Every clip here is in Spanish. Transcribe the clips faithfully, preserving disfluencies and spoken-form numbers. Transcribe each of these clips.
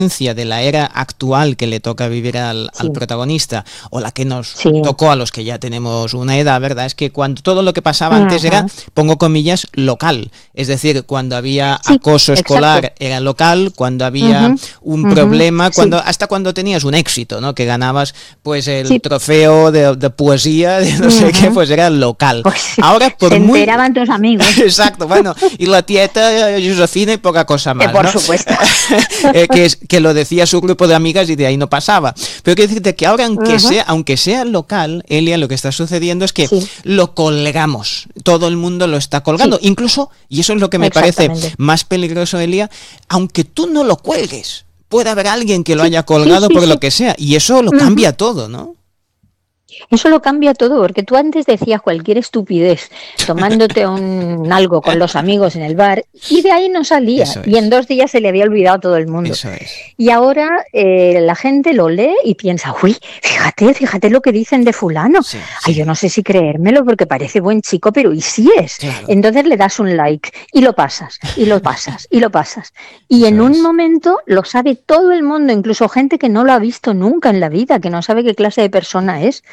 de la era actual que le toca vivir al, Sí. al protagonista, o la que nos Sí. tocó a los que ya tenemos una edad, ¿verdad? Es que cuando todo lo que pasaba antes era, Ajá. pongo comillas, local. Es decir, cuando había Sí, acoso escolar exacto. era local, cuando había Ujú, un ujú, problema, cuando sí. hasta cuando tenías un éxito, ¿no? Que ganabas pues el Sí. trofeo de, de poesía, de no sé qué, Ujú. pues era local. Pues sí, Ahora por se muy... enteraban tus amigos. Exacto, bueno, y la tieta eh, Josefina y poca cosa Eh, más, por ¿no? supuesto. Eh, que, es, que lo decía su grupo de amigas y de ahí no pasaba. Pero quiero decirte que ahora, aunque Ujú. sea, aunque sea local, Elia, lo que está sucediendo es que Sí. lo colgamos. Todo el mundo lo está colgando. Sí. Incluso, y eso es lo que me parece Exactamente. más peligroso, Elia, aunque tú no lo cuelgues, puede haber alguien que lo Sí, haya sí, colgado sí, por lo sí. que sea. Y eso lo Ujú. cambia todo, ¿no? Eso lo cambia todo, porque tú antes decías cualquier estupidez tomándote un algo con los amigos en el bar y de ahí no salía. Eso Y en es. dos días se le había olvidado a todo el mundo. Eso es. Y ahora eh, la gente lo lee y piensa, uy, fíjate, fíjate lo que dicen de fulano. Sí, Ay, yo sí. no sé si creérmelo porque parece buen chico, pero ¿y si es? Claro. Entonces le das un like y lo pasas, y lo pasas, y lo pasas. Y Eso en un es. momento lo sabe todo el mundo, incluso gente que no lo ha visto nunca en la vida, que no sabe qué clase de persona es.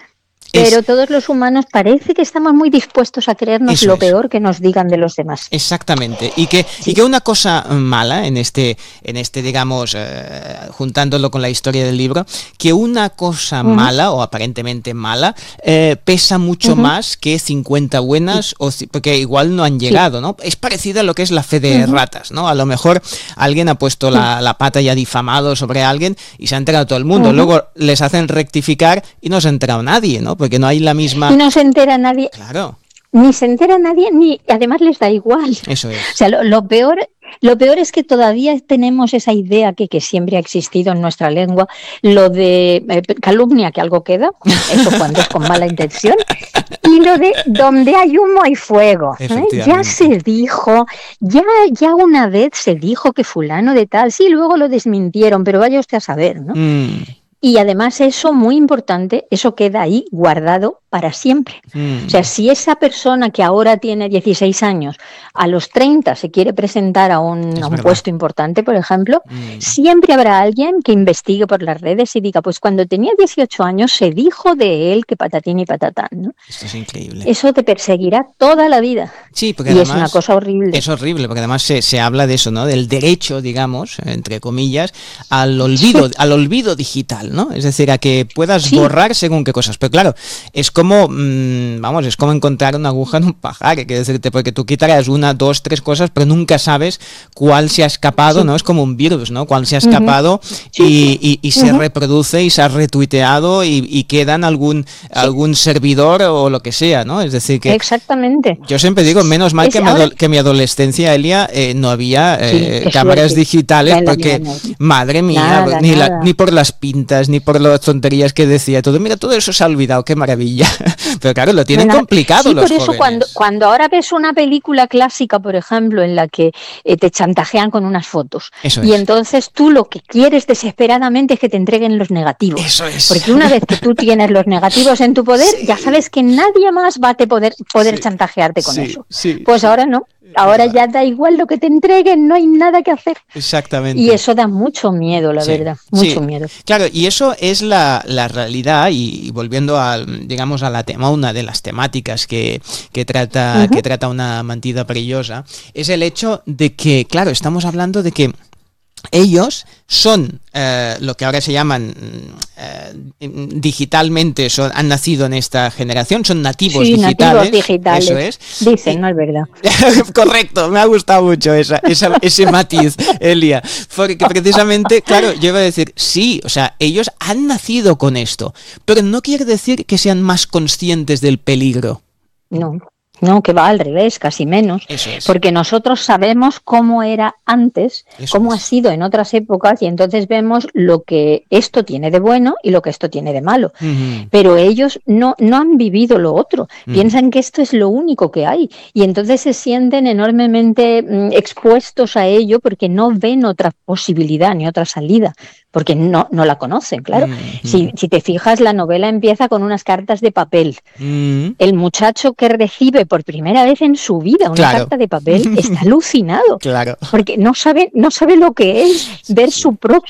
Es, Pero todos los humanos parece que estamos muy dispuestos a creernos eso lo es. peor que nos digan de los demás. Exactamente. Y que, y Sí. que una cosa mala en este, en este digamos, eh, juntándolo con la historia del libro, que una cosa Ujú, mala, o aparentemente mala, eh, pesa mucho ujú. más que cincuenta Sí, buenas, o, ci- porque igual no han sí. llegado, ¿no? Es parecido a lo que es la fe de Ujú, ratas, ¿no? A lo mejor alguien ha puesto sí. la, la pata y ha difamado sobre alguien y se ha enterado todo el mundo. Ujú. Luego les hacen rectificar y no se ha enterado nadie, ¿no? Porque no hay la misma... Y no se entera nadie, Claro, ni se entera nadie, ni además les da igual. eso O es. sea, lo, lo peor, lo peor es que todavía tenemos esa idea que, que siempre ha existido en nuestra lengua, lo de eh, calumnia que algo queda, eso cuando es con mala intención, y lo de donde hay humo hay fuego. ¿eh? Ya Efectivamente. se dijo, ya, ya una vez se dijo que fulano de tal, sí, luego lo desmintieron, pero vaya usted a saber, ¿no? Mm, Y además eso, muy importante, eso queda ahí guardado para siempre. O sea, mm. si esa persona que ahora tiene dieciséis años, a los treinta se quiere presentar a un, Es a un verdad. puesto importante, por ejemplo, Mm, siempre habrá alguien que investigue por las redes y diga, pues cuando tenía dieciocho años se dijo de él que patatín y patatán, ¿no? esto es increíble. Eso te perseguirá toda la vida. Sí, porque Y es una además cosa horrible. es horrible, porque además se, se habla de eso, ¿no? Del derecho, digamos, entre comillas, al olvido, Sí, al olvido digital, ¿no? Es decir, a que puedas sí, borrar según qué cosas. Pero claro, es como, mm, vamos, es como encontrar una aguja en un pajar, quiero decirte, porque tú quitarás una, dos, tres cosas, pero nunca sabes cuál se ha escapado, sí. ¿no? Es como un virus, ¿no? Cuál se ha Ujú. escapado Sí, y, y- y se ujú. reproduce y se ha retuiteado y, y queda en algún, Sí, algún servidor o lo que sea, ¿no? Es decir, que exactamente. yo siempre digo, menos mal Es, que, mi ahora, ado- que mi adolescencia, Elia, eh, no había sí, eh, qué cámaras suerte. digitales, Ya en la porque, mía no. madre mía, Nada, ni, la- nada. ni por las pintas, ni por las tonterías que decía, todo, mira, todo eso se ha olvidado, qué maravilla. Pero claro, lo tienen Bueno, complicado sí, los por eso cuando, jóvenes. cuando ahora ves una película clásica, por ejemplo, en la que eh, te chantajean con unas fotos Eso y es, entonces tú lo que quieres desesperadamente es que te entreguen los negativos, eso es. porque una vez que tú tienes los negativos en tu poder, ya Sí, sabes que nadie más va a te poder, poder sí, chantajearte con sí, eso. sí, Pues sí, ahora no, es ahora verdad. ya da igual lo que te entreguen, no hay nada que hacer. Y Exactamente. eso da mucho miedo, la Sí, verdad, sí, mucho miedo. claro, y eso es la, la realidad y, y volviendo al, digamos, a la tema, una de las temáticas que, que trata, que Ujú. trata Una mentida perillosa, es el hecho de que, claro, estamos hablando de que ellos son eh, lo que ahora se llaman eh, digitalmente, son, han nacido en esta generación, son nativos Sí, nativos digitales, eso digitales, es. dicen, Y, no es verdad. correcto, me ha gustado mucho esa, esa- ese matiz, Elia. Porque precisamente, claro, yo iba a decir, sí, o sea, ellos han nacido con esto, pero no quiere decir que sean más conscientes del peligro. No, no, que va al revés, casi menos, Eso es, porque nosotros sabemos cómo era antes, eso cómo ha es. sido en otras épocas, y entonces vemos lo que esto tiene de bueno y lo que esto tiene de malo. Ujú, Pero ellos no, no han vivido lo otro, ujú, piensan que esto es lo único que hay, y entonces se sienten enormemente mm, expuestos a ello porque no ven otra posibilidad ni otra salida, porque no, no la conocen, claro. Si, ujú, si te fijas, la novela empieza con unas cartas de papel. ujú. El muchacho que recibe por primera vez en su vida una Claro, carta de papel está alucinado, claro. porque no sabe, no sabe lo que es Sí, ver sí. su propio